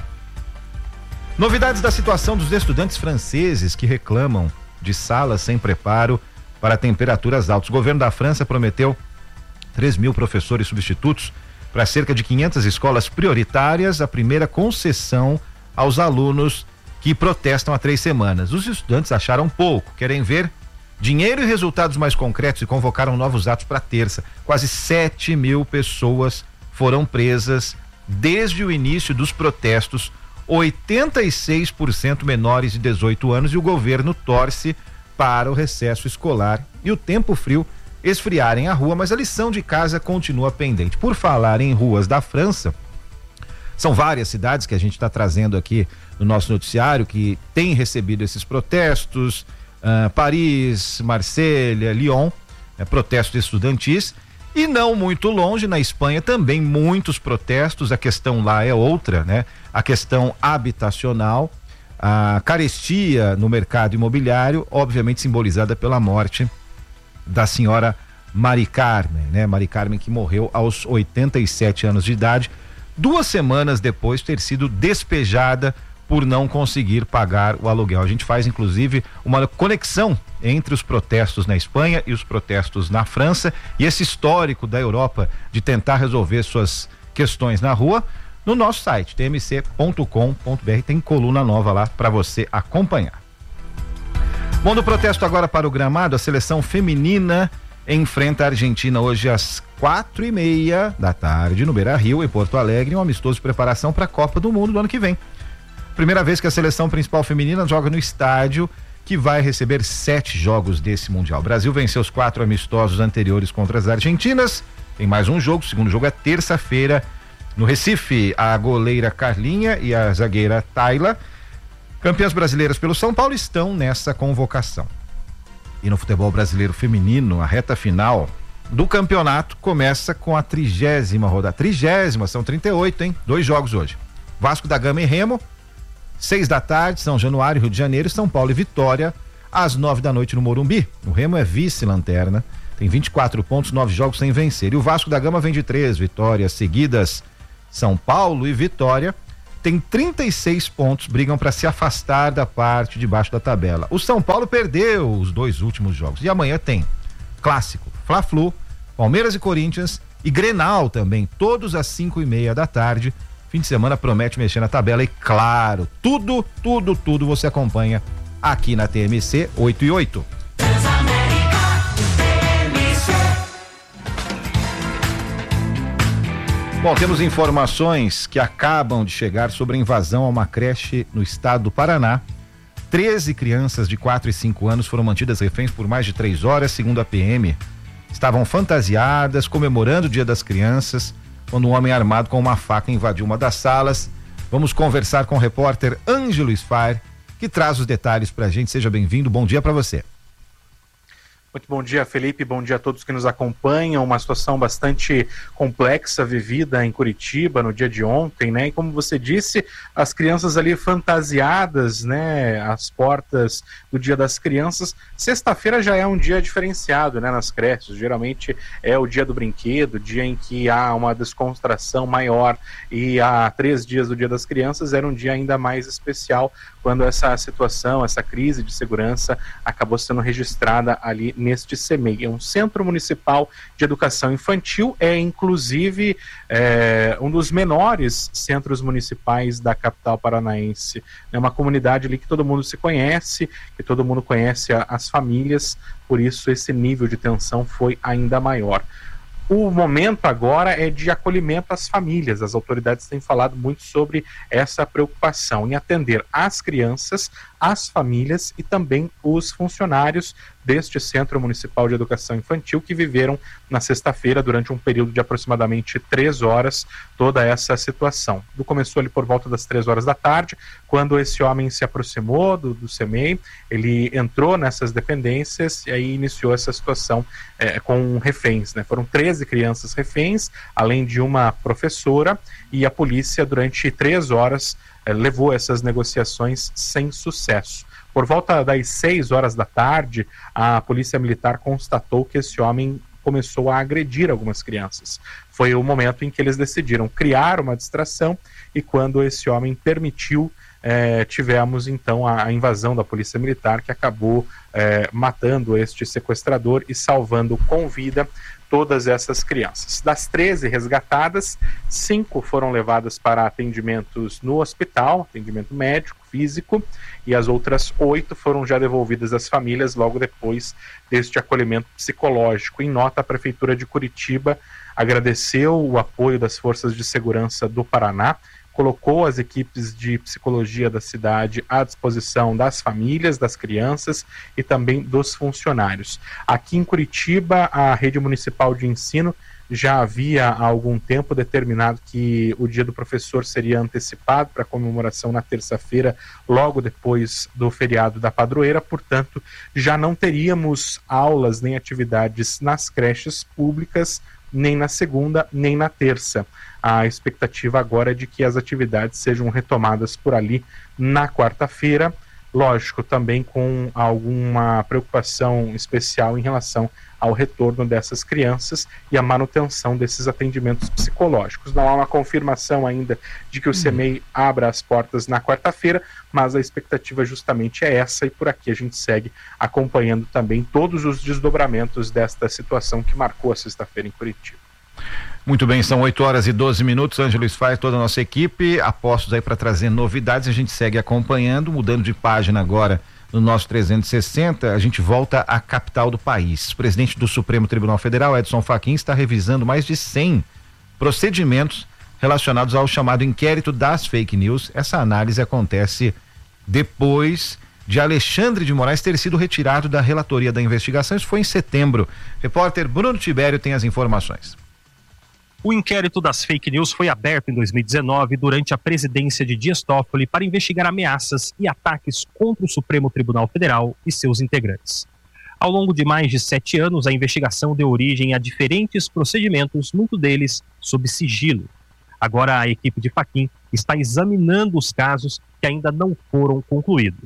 Novidades da situação dos estudantes franceses que reclamam de salas sem preparo para temperaturas altas. O governo da França prometeu três mil professores substitutos para cerca de quinhentas escolas prioritárias, a primeira concessão aos alunos que protestam há três semanas. Os estudantes acharam pouco, querem ver dinheiro e resultados mais concretos e convocaram novos atos para terça. Quase sete mil pessoas foram presas desde o início dos protestos, oitenta e seis por cento menores de dezoito anos, e o governo torce para o recesso escolar e o tempo frio esfriarem a rua, mas a lição de casa continua pendente. Por falar em ruas da França, são várias cidades que a gente está trazendo aqui no nosso noticiário que têm recebido esses protestos, uh, Paris, Marselha, Lyon, é, protestos estudantis, e não muito longe, na Espanha também muitos protestos. A questão lá é outra, né? A questão habitacional, a carestia no mercado imobiliário, obviamente simbolizada pela morte da senhora Mari Carmen, né? Mari Carmen, que morreu aos oitenta e sete anos de idade, duas semanas depois de ter sido despejada por não conseguir pagar o aluguel. A gente faz inclusive uma conexão entre os protestos na Espanha e os protestos na França e esse histórico da Europa de tentar resolver suas questões na rua. No nosso site, t m c ponto com ponto b r, tem coluna nova lá para você acompanhar. Bom, do protesto agora para o gramado, a seleção feminina enfrenta a Argentina hoje às quatro e meia da tarde no Beira-Rio, em Porto Alegre, um amistoso de preparação para a Copa do Mundo do ano que vem. Primeira vez que a seleção principal feminina joga no estádio que vai receber sete jogos desse Mundial. O Brasil venceu os quatro amistosos anteriores contra as argentinas. Tem mais um jogo, o segundo jogo é terça-feira no Recife. A goleira Carlinha e a zagueira Tayla, campeãs brasileiras pelo São Paulo, estão nessa convocação. E no futebol brasileiro feminino, a reta final do campeonato começa com a trigésima rodada. Trigésima, são trinta e oito, hein? Dois jogos hoje. Vasco da Gama e Remo, seis da tarde, São Januário, Rio de Janeiro, São Paulo e Vitória, às nove da noite no Morumbi. O Remo é vice-lanterna, tem vinte e quatro pontos, nove jogos sem vencer. E o Vasco da Gama vem de três vitórias seguidas. São Paulo e Vitória tem trinta e seis pontos, brigam para se afastar da parte de baixo da tabela. O São Paulo perdeu os dois últimos jogos e amanhã tem clássico, Fla-Flu, Palmeiras e Corinthians e Grenal também, todos às cinco e meia da tarde. Fim de semana promete mexer na tabela e claro, tudo, tudo, tudo você acompanha aqui na T M C oito e oito. Bom, temos informações que acabam de chegar sobre a invasão a uma creche no estado do Paraná. treze crianças de quatro e cinco anos foram mantidas reféns por mais de três horas, segundo a P M. Estavam fantasiadas, comemorando o Dia das Crianças, quando um homem armado com uma faca invadiu uma das salas. Vamos conversar com o repórter Ângelo Sfar, que traz os detalhes pra gente. Seja bem-vindo, bom dia para você. Muito bom dia, Felipe, bom dia a todos que nos acompanham. Uma situação bastante complexa vivida em Curitiba no dia de ontem, né? E como você disse, as crianças ali fantasiadas, né? Às portas do Dia das Crianças. Sexta-feira já é um dia diferenciado, né? Nas creches, geralmente é o dia do brinquedo, dia em que há uma descontração maior, e há três dias do Dia das Crianças era um dia ainda mais especial, quando essa situação, essa crise de segurança acabou sendo registrada ali neste C M E I. É um Centro Municipal de Educação Infantil, é inclusive é, um dos menores centros municipais da capital paranaense. É uma comunidade ali que todo mundo se conhece, que todo mundo conhece a, as famílias, por isso esse nível de tensão foi ainda maior. O momento agora é de acolhimento às famílias. As autoridades têm falado muito sobre essa preocupação em atender as crianças, as famílias e também os funcionários deste Centro Municipal de Educação Infantil, que viveram na sexta-feira, durante um período de aproximadamente três horas, toda essa situação. Tudo começou ali por volta das três horas da tarde, quando esse homem se aproximou do, do C M E I, ele entrou nessas dependências e aí iniciou essa situação é, com reféns, né? Foram treze crianças reféns, além de uma professora, e a polícia durante três horas é, levou essas negociações sem sucesso. Por volta das seis horas da tarde, a polícia militar constatou que esse homem começou a agredir algumas crianças. Foi o momento em que eles decidiram criar uma distração, e quando esse homem permitiu, eh, tivemos então a, a invasão da polícia militar, que acabou eh, matando este sequestrador e salvando com vida todas essas crianças. Das treze resgatadas, cinco foram levadas para atendimentos no hospital, atendimento médico, físico, e as outras oito foram já devolvidas às famílias logo depois deste acolhimento psicológico. Em nota, a Prefeitura de Curitiba agradeceu o apoio das forças de segurança do Paraná, colocou as equipes de psicologia da cidade à disposição das famílias, das crianças e também dos funcionários. Aqui em Curitiba, a rede municipal de ensino já havia há algum tempo determinado que o dia do professor seria antecipado para comemoração na terça-feira, logo depois do feriado da padroeira, portanto, já não teríamos aulas nem atividades nas creches públicas, nem na segunda, nem na terça. A expectativa agora é de que as atividades sejam retomadas por ali na quarta-feira, lógico, também com alguma preocupação especial em relação ao retorno dessas crianças e a manutenção desses atendimentos psicológicos. Não há uma confirmação ainda de que o C M E I abra as portas na quarta-feira, mas a expectativa justamente é essa, e por aqui a gente segue acompanhando também todos os desdobramentos desta situação que marcou a sexta-feira em Curitiba. Muito bem, são oito horas e doze minutos. Ângelo Sfar, toda a nossa equipe, apostos aí para trazer novidades. A gente segue acompanhando, mudando de página agora no nosso trezentos e sessenta. A gente volta à capital do país. O presidente do Supremo Tribunal Federal, Edson Fachin, está revisando mais de cem procedimentos relacionados ao chamado inquérito das fake news. Essa análise acontece depois de Alexandre de Moraes ter sido retirado da relatoria da investigação. Isso foi em setembro. Repórter Bruno Tibério tem as informações. O inquérito das fake news foi aberto em dois mil e dezenove durante a presidência de Dias Toffoli para investigar ameaças e ataques contra o Supremo Tribunal Federal e seus integrantes. Ao longo de mais de sete anos, a investigação deu origem a diferentes procedimentos, muitos deles sob sigilo. Agora a equipe de Fachin está examinando os casos que ainda não foram concluídos.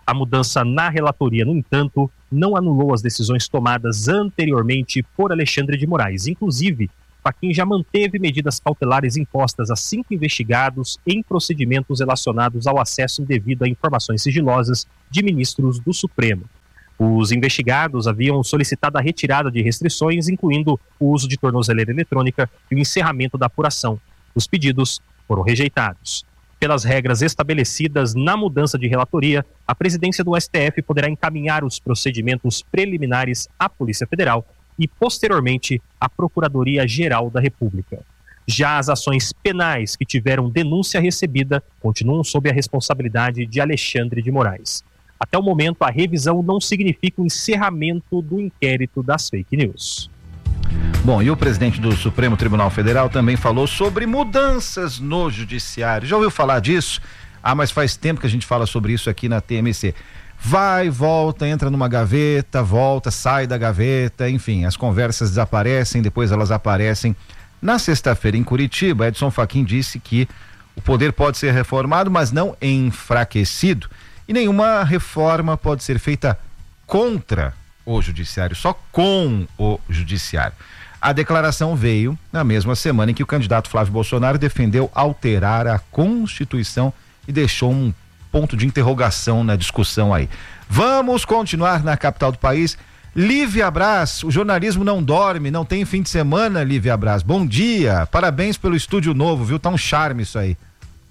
A mudança na relatoria, no entanto, não anulou as decisões tomadas anteriormente por Alexandre de Moraes. Inclusive, Fachin já manteve medidas cautelares impostas a cinco investigados em procedimentos relacionados ao acesso indevido a informações sigilosas de ministros do Supremo. Os investigados haviam solicitado a retirada de restrições, incluindo o uso de tornozeleira eletrônica e o encerramento da apuração. Os pedidos foram rejeitados. Pelas regras estabelecidas na mudança de relatoria, a presidência do S T F poderá encaminhar os procedimentos preliminares à Polícia Federal e, posteriormente, à Procuradoria-Geral da República. Já as ações penais que tiveram denúncia recebida continuam sob a responsabilidade de Alexandre de Moraes. Até o momento, a revisão não significa o encerramento do inquérito das fake news. Bom, e o presidente do Supremo Tribunal Federal também falou sobre mudanças no judiciário. Já ouviu falar disso? Ah, mas faz tempo que a gente fala sobre isso aqui na T M C. Vai, volta, entra numa gaveta, volta, sai da gaveta, enfim, as conversas desaparecem, depois elas aparecem. Na sexta-feira, em Curitiba, Edson Fachin disse que o poder pode ser reformado, mas não enfraquecido, e nenhuma reforma pode ser feita contra o judiciário, só com o judiciário. A declaração veio na mesma semana em que o candidato Flávio Bolsonaro defendeu alterar a Constituição e deixou um ponto de interrogação na discussão aí. Vamos continuar na capital do país. Lívia Braz, o jornalismo não dorme, não tem fim de semana, Lívia Braz. Bom dia, parabéns pelo estúdio novo, viu? Tá um charme isso aí.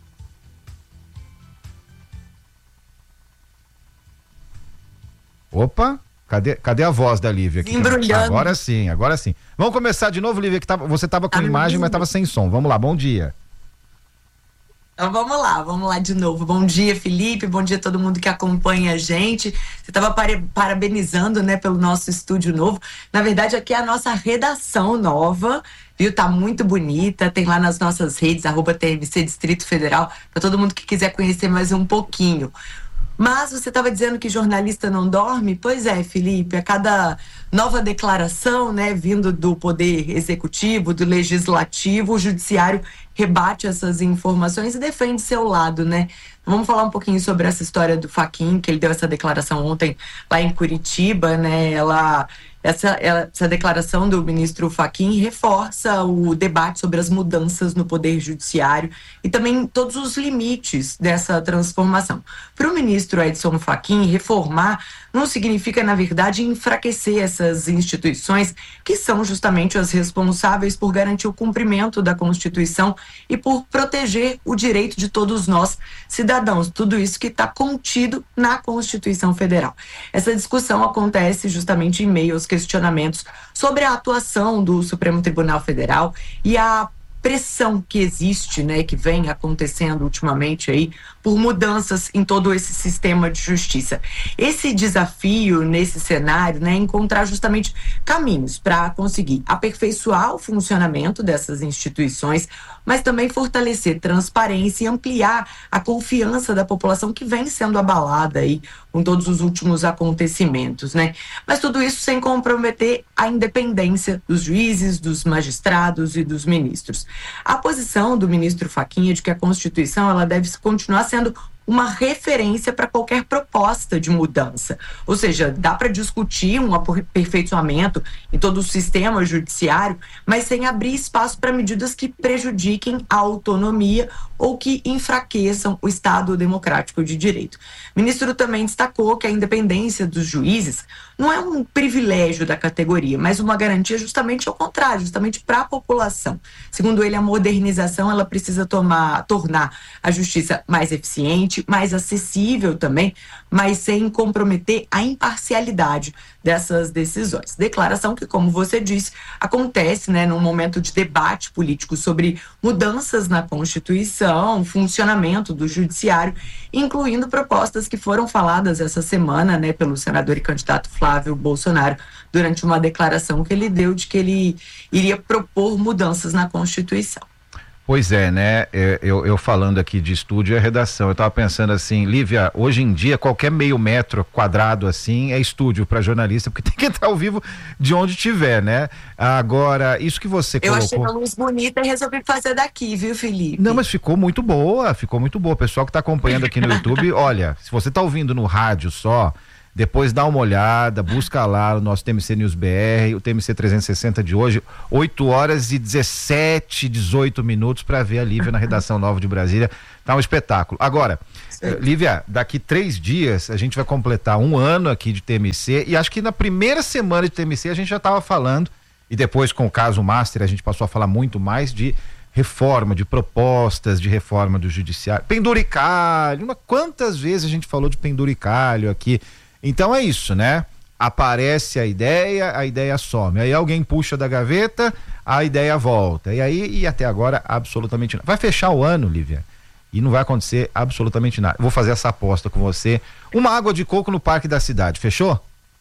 Opa, cadê, cadê a voz da Lívia aqui? Embrulhando. Agora sim, agora sim. Vamos começar de novo, Lívia, que tava, você estava com a imagem, mas estava sem som. Vamos lá, bom dia. Então vamos lá, vamos lá de novo. Bom dia, Felipe, bom dia a todo mundo que acompanha a gente. Você estava parabenizando, né, pelo nosso estúdio novo. Na verdade, aqui é a nossa redação nova, viu? Tá muito bonita, tem lá nas nossas redes, arroba T M C Distrito Federal, para todo mundo que quiser conhecer mais um pouquinho. Mas você estava dizendo que jornalista não dorme? Pois é, Felipe, a cada nova declaração, né, vindo do poder executivo, do legislativo, o judiciário rebate essas informações e defende seu lado, né? Vamos falar um pouquinho sobre essa história do Fachin, que ele deu essa declaração ontem lá em Curitiba, né? Ela, essa, ela, essa declaração do ministro Fachin reforça o debate sobre as mudanças no poder judiciário e também todos os limites dessa transformação. Para o ministro Edson Fachin, reformar não significa, na verdade, enfraquecer essas instituições que são justamente as responsáveis por garantir o cumprimento da Constituição e por proteger o direito de todos nós, cidadãos, tudo isso que está contido na Constituição Federal. Essa discussão acontece justamente em meio aos questionamentos sobre a atuação do Supremo Tribunal Federal e a pressão que existe, né, que vem acontecendo ultimamente aí por mudanças em todo esse sistema de justiça. Esse desafio nesse cenário, né, é encontrar justamente caminhos para conseguir aperfeiçoar o funcionamento dessas instituições, mas também fortalecer transparência e ampliar a confiança da população que vem sendo abalada aí com todos os últimos acontecimentos, né? Mas tudo isso sem comprometer a independência dos juízes, dos magistrados e dos ministros. A posição do ministro Fachin é de que a Constituição ela deve continuar sendo uma referência para qualquer proposta de mudança. Ou seja, dá para discutir um aperfeiçoamento em todo o sistema judiciário, mas sem abrir espaço para medidas que prejudiquem a autonomia ou que enfraqueçam o Estado democrático de direito. O ministro também destacou que a independência dos juízes não é um privilégio da categoria, mas uma garantia justamente ao contrário, justamente para a população. Segundo ele, a modernização ela precisa tomar, tornar a justiça mais eficiente, mais acessível também, mas sem comprometer a imparcialidade dessas decisões. Declaração que, como você disse, acontece, né, num momento de debate político sobre mudanças na Constituição, funcionamento do judiciário, incluindo propostas que foram faladas essa semana, né, pelo senador e candidato Flávio Bolsonaro, durante uma declaração que ele deu de que ele iria propor mudanças na Constituição. Pois é, né? Eu, eu falando aqui de estúdio e a redação, eu tava pensando assim, Lívia, hoje em dia qualquer meio metro quadrado assim é estúdio para jornalista, porque tem que entrar ao vivo de onde tiver, né? Agora, isso que você Eu colocou... achei a luz bonita e resolvi fazer daqui, viu, Felipe? Não, mas ficou muito boa, ficou muito boa. O pessoal que tá acompanhando aqui no YouTube, olha, se você tá ouvindo no rádio só, depois dá uma olhada, busca lá o nosso T M C News B R, o T M C trezentos e sessenta de hoje, oito horas e dezessete, dezoito minutos para ver a Lívia na redação nova de Brasília. Tá um espetáculo. Agora, eh, Lívia, daqui três dias a gente vai completar um ano aqui de T M C e acho que na primeira semana de T M C a gente já estava falando, e depois com o caso Master a gente passou a falar muito mais de reforma, de propostas de reforma do judiciário, penduricalho, uma, quantas vezes a gente falou de penduricalho aqui. Então é isso, né? Aparece a ideia, a ideia some. Aí alguém puxa da gaveta, a ideia volta. E aí, e até agora, absolutamente nada. Vai fechar o ano, Lívia, e não vai acontecer absolutamente nada. Vou fazer essa aposta com você. Uma água de coco no Parque da Cidade, fechou?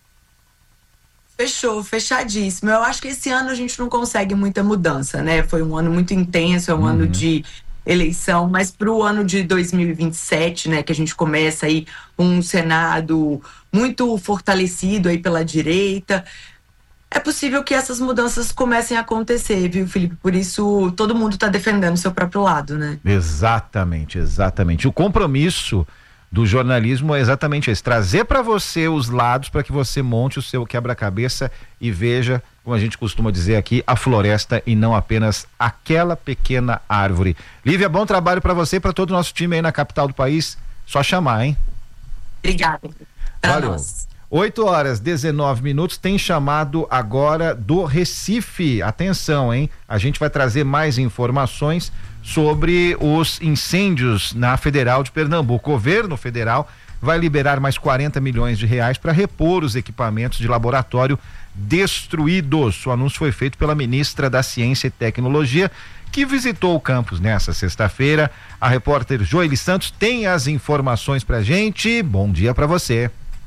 Fechou, fechadíssimo. Eu acho que esse ano a gente não consegue muita mudança, né? Foi um ano muito intenso, é um uhum. ano de eleição, mas para o ano de dois mil e vinte e sete, né, que a gente começa aí um Senado muito fortalecido aí pela direita, é possível que essas mudanças comecem a acontecer, viu, Felipe? Por isso todo mundo está defendendo o seu próprio lado, né? Exatamente, exatamente. O compromisso do jornalismo é exatamente esse, trazer para você os lados para que você monte o seu quebra-cabeça e veja, como a gente costuma dizer aqui, a floresta e não apenas aquela pequena árvore. Lívia, bom trabalho para você e para todo o nosso time aí na capital do país. Só chamar, hein? Obrigada. Valeu. oito horas, dezenove minutos, tem chamado agora do Recife. Atenção, hein? A gente vai trazer mais informações sobre os incêndios na Federal de Pernambuco. O governo federal vai liberar mais quarenta milhões de reais para repor os equipamentos de laboratório destruídos. O anúncio foi feito pela ministra da Ciência e Tecnologia, que visitou o campus nessa sexta-feira. A repórter Joeli Santos tem as informações pra gente. Bom dia para você.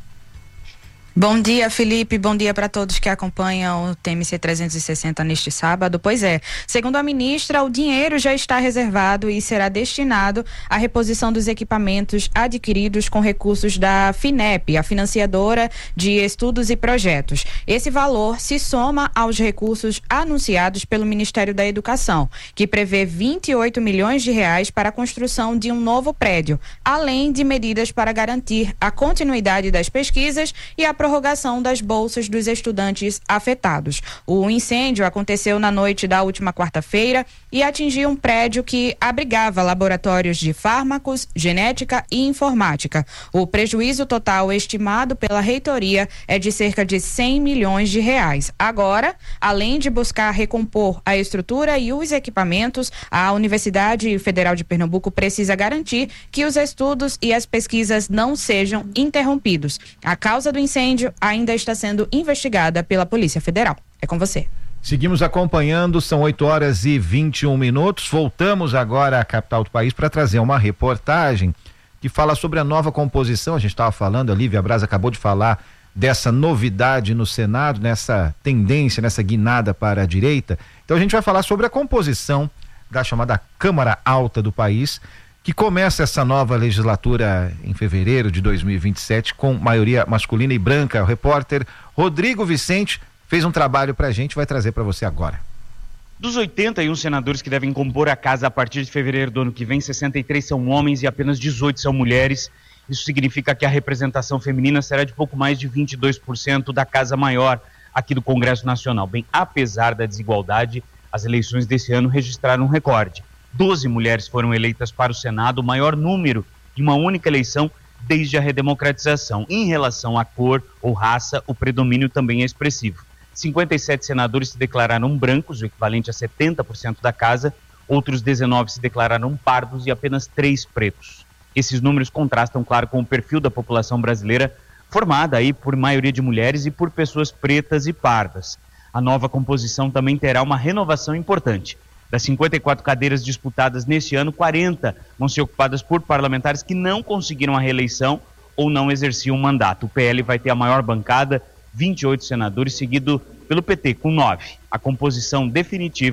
Bom dia, Felipe. Bom dia para todos que acompanham o T M C trezentos e sessenta neste sábado. Pois é, segundo a ministra, o dinheiro já está reservado e será destinado à reposição dos equipamentos adquiridos com recursos da FINEP, a financiadora de estudos e projetos. Esse valor se soma aos recursos anunciados pelo Ministério da Educação, que prevê vinte e oito milhões de reais para a construção de um novo prédio, além de medidas para garantir a continuidade das pesquisas e a prorrogação das bolsas dos estudantes afetados. O incêndio aconteceu na noite da última quarta-feira e atingiu um prédio que abrigava laboratórios de fármacos, genética e informática. O prejuízo total estimado pela reitoria é de cerca de cem milhões de reais. Agora, além de buscar recompor a estrutura e os equipamentos, a Universidade Federal de Pernambuco precisa garantir que os estudos e as pesquisas não sejam interrompidos. A causa do incêndio ainda está sendo investigada pela Polícia Federal. É com você. Seguimos acompanhando, são oito horas e vinte e um minutos. Voltamos agora à capital do país para trazer uma reportagem que fala sobre a nova composição. A gente estava falando, a Lívia Braz acabou de falar dessa novidade no Senado, nessa tendência, nessa guinada para a direita. Então a gente vai falar sobre a composição da chamada Câmara Alta do país, que começa essa nova legislatura em fevereiro de dois mil e vinte e sete com maioria masculina e branca. O repórter Rodrigo Vicente fez um trabalho pra gente, vai trazer para você agora. Dos oitenta e um senadores que devem compor a casa a partir de fevereiro do ano que vem, sessenta e três são homens e apenas dezoito são mulheres. Isso significa que a representação feminina será de pouco mais de vinte e dois por cento da casa maior aqui do Congresso Nacional. Bem, apesar da desigualdade, as eleições desse ano registraram um recorde. doze mulheres foram eleitas para o Senado, o maior número de uma única eleição desde a redemocratização. Em relação à cor ou raça, o predomínio também é expressivo. cinquenta e sete senadores se declararam brancos, o equivalente a setenta por cento da casa, outros dezenove se declararam pardos e apenas três pretos. Esses números contrastam, claro, com o perfil da população brasileira, formada aí por maioria de mulheres e por pessoas pretas e pardas. A nova composição também terá uma renovação importante. Das cinquenta e quatro cadeiras disputadas neste ano, quarenta vão ser ocupadas por parlamentares que não conseguiram a reeleição ou não exerciam o mandato. O P L vai ter a maior bancada, vinte e oito senadores, seguido pelo P T, com nove. A composição definitiva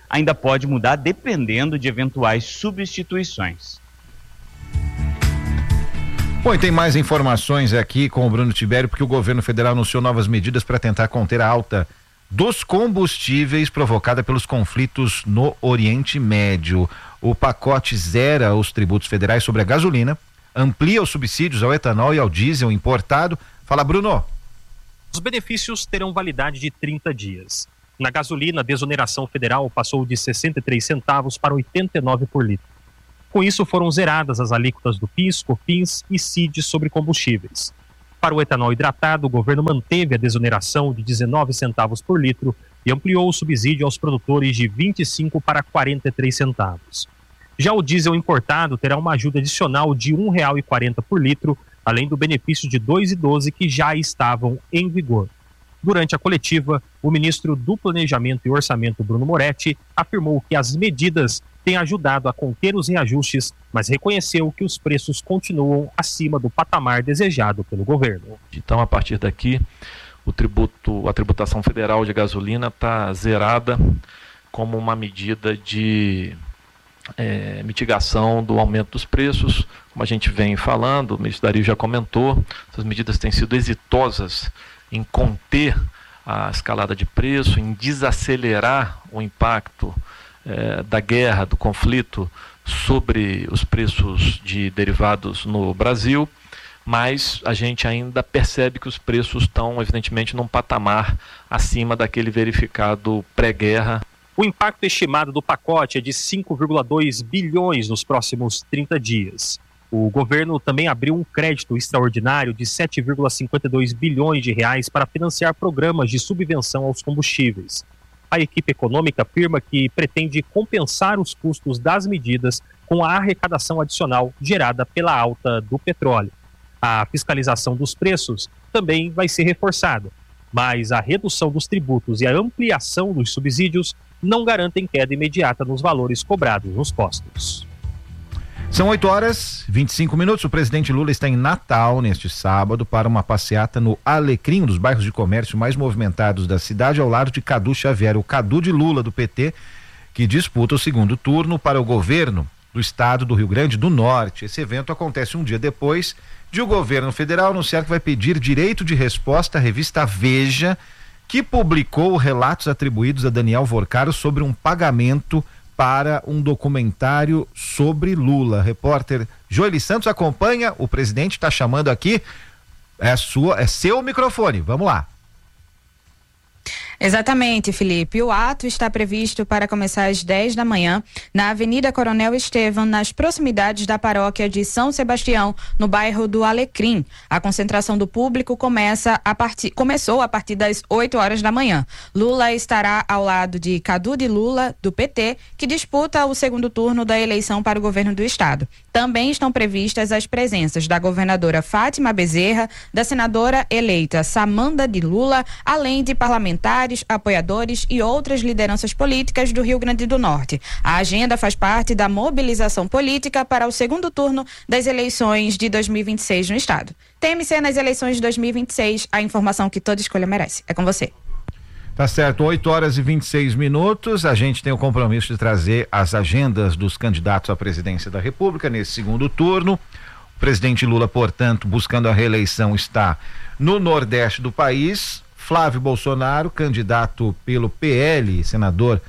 ainda pode mudar dependendo de eventuais substituições. Bom, e tem mais informações aqui com o Bruno Tibério, porque o governo federal anunciou novas medidas para tentar conter a alta dos combustíveis provocada pelos conflitos no Oriente Médio. O pacote zera os tributos federais sobre a gasolina, amplia os subsídios ao etanol e ao diesel importado. Fala, Bruno. Os benefícios terão validade de trinta dias. Na gasolina, a desoneração federal passou de sessenta e três centavos para oitenta e nove por litro. Com isso, foram zeradas as alíquotas do PIS, COFINS e C I D sobre combustíveis. Para o etanol hidratado, o governo manteve a desoneração de dezenove centavos por litro e ampliou o subsídio aos produtores de vinte e cinco para quarenta e três centavos. Já o diesel importado terá uma ajuda adicional de um real e quarenta por litro, além do benefício de dois reais e doze que já estavam em vigor. Durante a coletiva, o ministro do Planejamento e Orçamento, Bruno Moretti, afirmou que as medidas têm ajudado a conter os reajustes, mas reconheceu que os preços continuam acima do patamar desejado pelo governo. Então, a partir daqui, o tributo, a tributação federal de gasolina está zerada como uma medida de é, mitigação do aumento dos preços. Como a gente vem falando, o ministro Dario já comentou, essas medidas têm sido exitosas em conter a escalada de preço, em desacelerar o impacto eh, da guerra, do conflito sobre os preços de derivados no Brasil, mas a gente ainda percebe que os preços estão, evidentemente, num patamar acima daquele verificado pré-guerra. O impacto estimado do pacote é de cinco vírgula dois bilhões nos próximos trinta dias. O governo também abriu um crédito extraordinário de sete vírgula cinquenta e dois bilhões de reais para financiar programas de subvenção aos combustíveis. A equipe econômica afirma que pretende compensar os custos das medidas com a arrecadação adicional gerada pela alta do petróleo. A fiscalização dos preços também vai ser reforçada, mas a redução dos tributos e a ampliação dos subsídios não garantem queda imediata nos valores cobrados nos postos. São oito horas e vinte e cinco minutos. O presidente Lula está em Natal neste sábado para uma passeata no Alecrim, um dos bairros de comércio mais movimentados da cidade, ao lado de Cadu Xavier, o Cadu de Lula do P T, que disputa o segundo turno para o governo do estado do Rio Grande do Norte. Esse evento acontece um dia depois de o governo federal anunciar que vai pedir direito de resposta à revista Veja, que publicou relatos atribuídos a Daniel Vorcaro sobre um pagamento para um documentário sobre Lula. Repórter Joeli Santos acompanha, o presidente está chamando aqui, é sua, é seu microfone, vamos lá. Exatamente, Felipe. O ato está previsto para começar às dez da manhã na Avenida Coronel Estevam, nas proximidades da paróquia de São Sebastião, no bairro do Alecrim. A concentração do público começa a partir, começou a partir das oito horas da manhã. Lula estará ao lado de Cadu de Lula, do P T, que disputa o segundo turno da eleição para o governo do estado. Também estão previstas as presenças da governadora Fátima Bezerra, da senadora eleita Samanda de Lula, além de parlamentares, apoiadores e outras lideranças políticas do Rio Grande do Norte. A agenda faz parte da mobilização política para o segundo turno das eleições de dois mil e vinte e seis no estado. T M C nas eleições de dois mil e vinte e seis, a informação que toda escolha merece. É com você. Tá certo, oito horas e vinte e seis minutos. A gente tem o compromisso de trazer as agendas dos candidatos à presidência da República nesse segundo turno. O presidente Lula, portanto, buscando a reeleição, está no Nordeste do país. Flávio Bolsonaro, candidato pelo P L, senador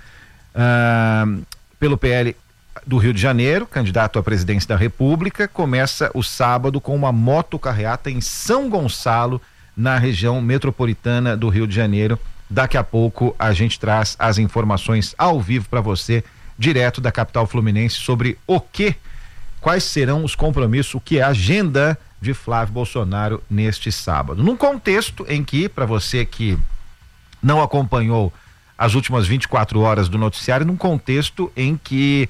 uh, pelo P L do Rio de Janeiro, candidato à presidência da República, começa o sábado com uma motocarreata em São Gonçalo, na região metropolitana do Rio de Janeiro. Daqui a pouco a gente traz as informações ao vivo para você, direto da capital fluminense, sobre o que, quais serão os compromissos, o que é a agenda de Flávio Bolsonaro neste sábado. Num contexto em que, para você que não acompanhou as últimas vinte e quatro horas do noticiário, num contexto em que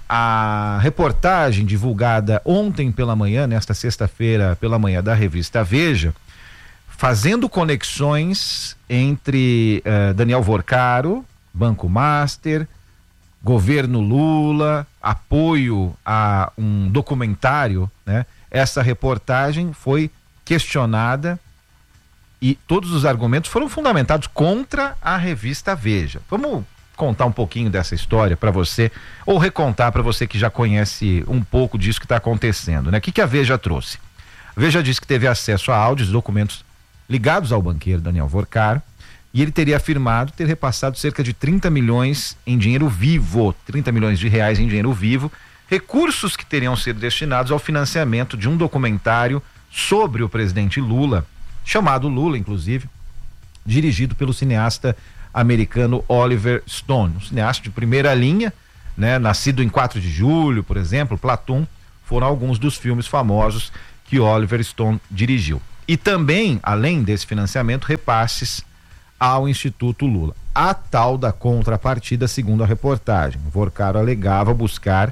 a reportagem divulgada ontem pela manhã, nesta sexta-feira pela manhã, da revista Veja, fazendo conexões entre uh, Daniel Vorcaro, Banco Master, governo Lula, apoio a um documentário, né? Essa reportagem foi questionada e todos os argumentos foram fundamentados contra a revista Veja. Vamos contar um pouquinho dessa história para você, ou recontar para você que já conhece um pouco disso que está acontecendo, né? O que, que a Veja trouxe? A Veja disse que teve acesso a áudios e documentos ligados ao banqueiro Daniel Vorcaro, e ele teria afirmado ter repassado cerca de trinta milhões em dinheiro vivo, trinta milhões de reais em dinheiro vivo, recursos que teriam sido destinados ao financiamento de um documentário sobre o presidente Lula, chamado Lula, inclusive, dirigido pelo cineasta americano Oliver Stone, um cineasta de primeira linha, né? Nascido em quatro de julho, por exemplo, Platoon, foram alguns dos filmes famosos que Oliver Stone dirigiu. E também, além desse financiamento, repasses ao Instituto Lula. A tal da contrapartida, segundo a reportagem, Vorcaro alegava buscar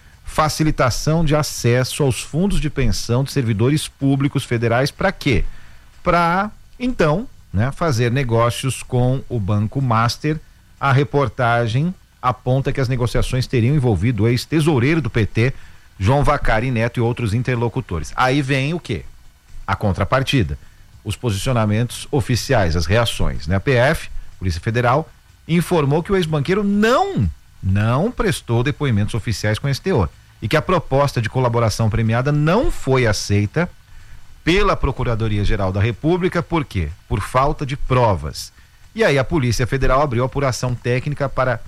facilitação de acesso aos fundos de pensão de servidores públicos federais. Para quê? Para, então, né, fazer negócios com o Banco Master. A reportagem aponta que as negociações teriam envolvido o ex-tesoureiro do P T, João Vacari Neto, e outros interlocutores. Aí vem o quê? A contrapartida. Os posicionamentos oficiais, as reações, né? A P F, Polícia Federal, informou que o ex-banqueiro não, não prestou depoimentos oficiais com esse teor e que a proposta de colaboração premiada não foi aceita pela Procuradoria-Geral da República. Por quê? Por falta de provas. E aí a Polícia Federal abriu apuração técnica para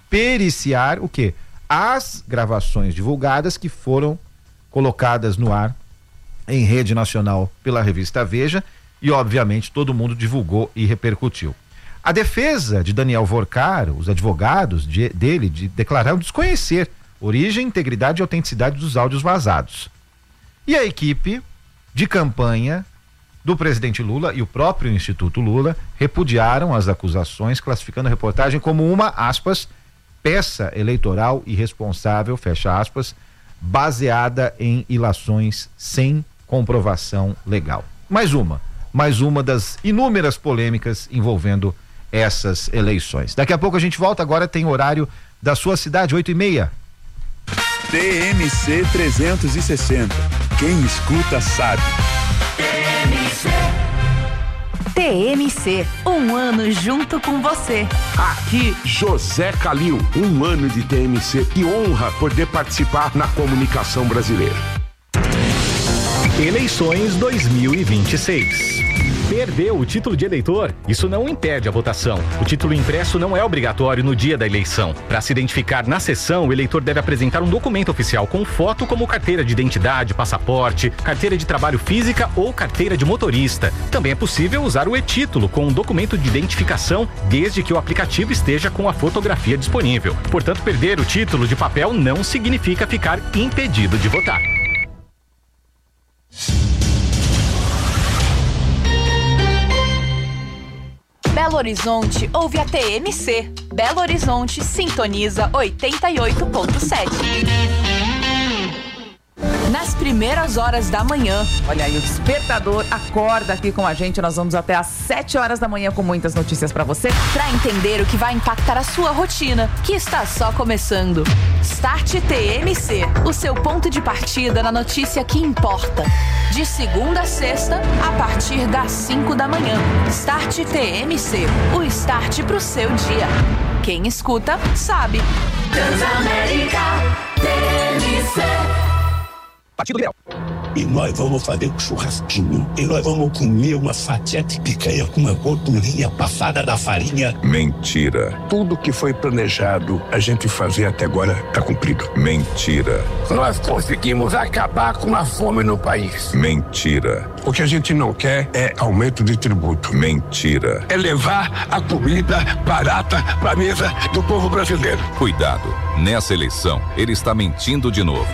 periciar o quê? As gravações divulgadas que foram colocadas no ar em rede nacional pela revista Veja, e obviamente todo mundo divulgou e repercutiu. A defesa de Daniel Vorcaro, os advogados de, dele de, declararam desconhecer origem, integridade e autenticidade dos áudios vazados. E a equipe de campanha do presidente Lula e o próprio Instituto Lula repudiaram as acusações, classificando a reportagem como uma, aspas, peça eleitoral irresponsável, fecha aspas, baseada em ilações sem comprovação legal. Mais uma, mais uma das inúmeras polêmicas envolvendo essas eleições. Daqui a pouco a gente volta, agora tem horário da sua cidade, oito e meia. T M C trezentos e sessenta. Quem escuta sabe. T M C, um ano junto com você. Aqui, José Calil, um ano de T M C. Que honra poder participar na comunicação brasileira. Eleições dois mil e vinte e seis. Perdeu o título de eleitor? Isso não impede a votação. O título impresso não é obrigatório no dia da eleição. Para se identificar na sessão, o eleitor deve apresentar um documento oficial com foto, como carteira de identidade, passaporte, carteira de trabalho física ou carteira de motorista. Também é possível usar o e-título com um documento de identificação, desde que o aplicativo esteja com a fotografia disponível. Portanto, perder o título de papel não significa ficar impedido de votar. Belo Horizonte ouve a T M C. Belo Horizonte sintoniza oitenta e oito ponto sete. Nas primeiras horas da manhã. Olha aí, o despertador acorda aqui com a gente. Nós vamos até às sete horas da manhã com muitas notícias pra você. Pra entender o que vai impactar a sua rotina, que está só começando. Start T M C, o seu ponto de partida na notícia que importa. De segunda a sexta, a partir das cinco da manhã. Start T M C, o start pro seu dia. Quem escuta, sabe. Transamérica T M C. Partido Liberal. E nós vamos fazer um churrasquinho. E nós vamos comer uma fatia de picanha com uma gordurinha passada da farinha. Mentira. Tudo que foi planejado a gente fazer até agora está cumprido. Mentira. Nós conseguimos acabar com a fome no país. Mentira. O que a gente não quer é aumento de tributo. Mentira. É levar a comida barata para a mesa do povo brasileiro. Cuidado. Nessa eleição, ele está mentindo de novo.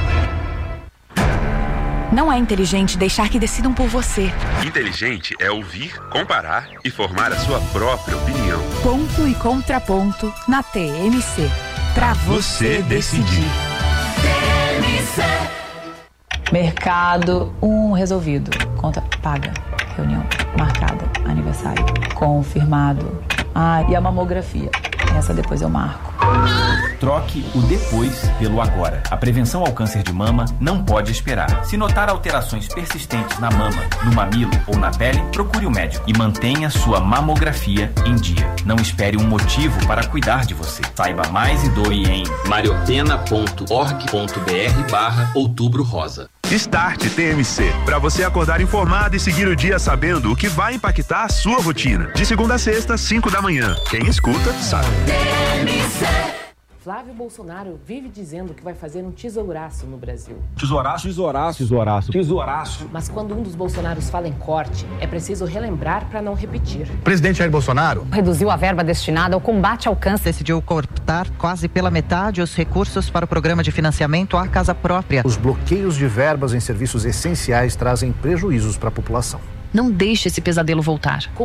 Não é inteligente deixar que decidam por você. Inteligente é ouvir, comparar e formar a sua própria opinião. Ponto e contraponto na T M C. Pra você decidir. T M C. Mercado, um resolvido. Conta paga. Reunião marcada. Aniversário confirmado. Ah, e a mamografia. Essa depois eu marco. Troque o depois pelo agora. A prevenção ao câncer de mama não pode esperar. Se notar alterações persistentes na mama, no mamilo ou na pele, procure o médico e mantenha sua mamografia em dia. Não espere um motivo para cuidar de você. Saiba mais e doe em mariopena ponto org ponto br barra outubro rosa. Start T M C, para você acordar informado e seguir o dia sabendo o que vai impactar a sua rotina. De segunda a sexta, cinco da manhã. Quem escuta, sabe. Flávio Bolsonaro vive dizendo que vai fazer um tesouraço no Brasil. Tesouraço? Tesouraço. Tesouraço. Tesouraço. Mas quando um dos Bolsonaros fala em corte, é preciso relembrar para não repetir. O presidente Jair Bolsonaro reduziu a verba destinada ao combate ao câncer. Decidiu cortar quase pela metade os recursos para o programa de financiamento à casa própria. Os bloqueios de verbas em serviços essenciais trazem prejuízos para a população. Não deixe esse pesadelo voltar. Com